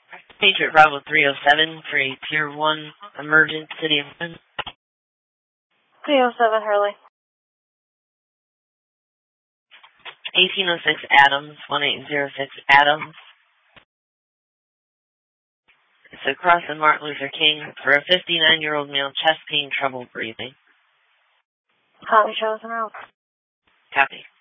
Patriot Bravo 307 for a Tier 1 emergent City of Lynn. 307 Hurley. 1806 Adams, 1806 Adams. It's across the Martin Luther King for a 59-year-old male, chest pain, trouble breathing. Copy, show us around. Copy.